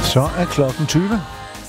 Så er klokken 20.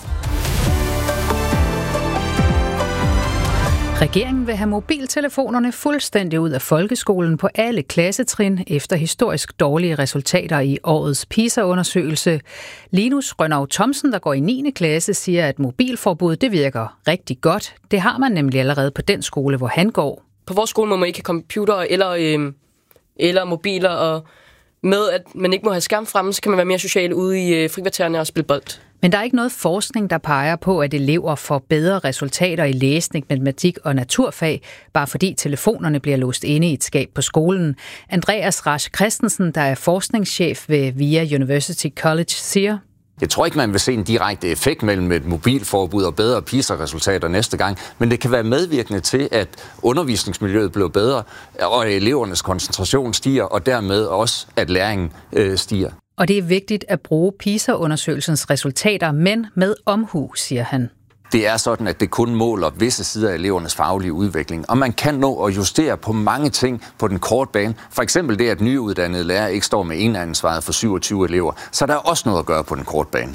Regeringen vil have mobiltelefonerne fuldstændig ud af folkeskolen på alle klassetrin efter historisk dårlige resultater i årets PISA-undersøgelse. Linus Rønnaug Thomsen, der går i 9. klasse, siger, at mobilforbud det virker rigtig godt. Det har man nemlig allerede på den skole, hvor han går. På vores skole må man ikke have computer eller mobiler, og med at man ikke må have skærm fremme, så kan man være mere social ude i frikvartererne og spille bold. Men der er ikke noget forskning, der peger på, at elever får bedre resultater i læsning, matematik og naturfag, bare fordi telefonerne bliver låst inde i et skab på skolen. Andreas Rasch Christensen, der er forskningschef ved VIA University College, siger: Jeg tror ikke, man vil se en direkte effekt mellem et mobilforbud og bedre PISA-resultater næste gang, men det kan være medvirkende til, at undervisningsmiljøet bliver bedre, og at elevernes koncentration stiger, og dermed også, at læringen stiger. Og det er vigtigt at bruge PISA-undersøgelsens resultater, men med omhu, siger han. Det er sådan, at det kun måler visse sider af elevernes faglige udvikling, og man kan nå at justere på mange ting på den korte bane. For eksempel det, at nyuddannede lærere ikke står med eneansvaret for 27 elever, så der er også noget at gøre på den korte bane.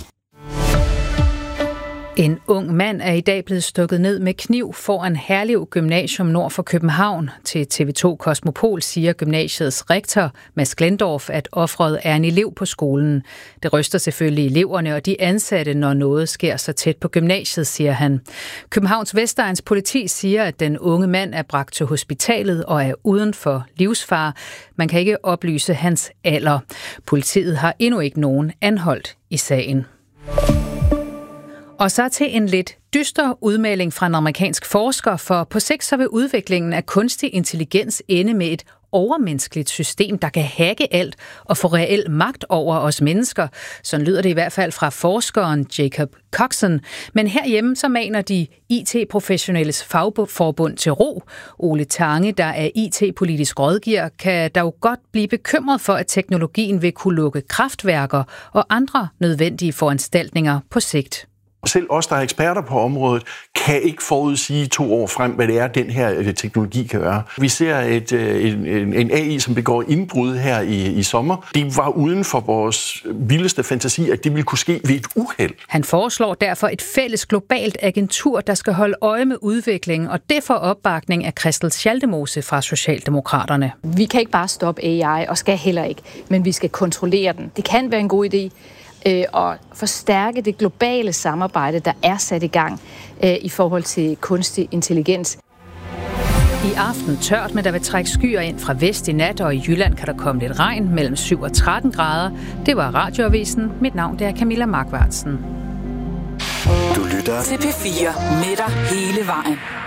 En ung mand er i dag blevet stukket ned med kniv foran Herlev Gymnasium nord for København. Til TV2 Kosmopol siger gymnasiets rektor, Mads Glendorf, at offeret er en elev på skolen. Det ryster selvfølgelig eleverne og de ansatte, når noget sker så tæt på gymnasiet, siger han. Københavns Vestegns politi siger, at den unge mand er bragt til hospitalet og er uden for livsfare. Man kan ikke oplyse hans alder. Politiet har endnu ikke nogen anholdt i sagen. Og så til en lidt dyster udmelding fra en amerikansk forsker, for på sigt så vil udviklingen af kunstig intelligens ende med et overmenneskeligt system, der kan hacke alt og få reel magt over os mennesker. Sådan lyder det i hvert fald fra forskeren Jacob Coxon. Men herhjemme så maner de IT-professionelles fagforbund til ro. Ole Tange, der er IT-politisk rådgiver, kan dog godt blive bekymret for, at teknologien vil kunne lukke kraftværker og andre nødvendige foranstaltninger på sigt. Selv os, der er eksperter på området, kan ikke forudsige 2 år frem, hvad det er, den her teknologi kan gøre. Vi ser en AI, som begår indbrud her i sommer. Det var uden for vores vildeste fantasi, at det ville kunne ske ved et uheld. Han foreslår derfor et fælles globalt agentur, der skal holde øje med udviklingen, og det får opbakning af Christel Schaldemose fra Socialdemokraterne. Vi kan ikke bare stoppe AI, og skal heller ikke, men vi skal kontrollere den. Det kan være en god idé og forstærke det globale samarbejde, der er sat i gang i forhold til kunstig intelligens. I aften tørt, men der vil trække skyer ind fra vest i nat, og i Jylland kan der komme lidt regn mellem 7 og 13 grader. Det var Radioavisen. Mit navn er Camilla Markvartsen. Du lytter til P4 med dig hele vejen.